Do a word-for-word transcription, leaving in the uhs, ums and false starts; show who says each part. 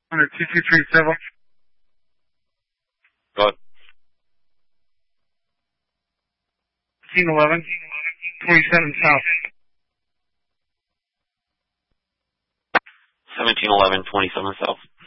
Speaker 1: Under two two three seven.
Speaker 2: Go ahead.
Speaker 1: seventeen eleven, twenty-seven South.
Speaker 2: seventeen eleven, twenty-seven South.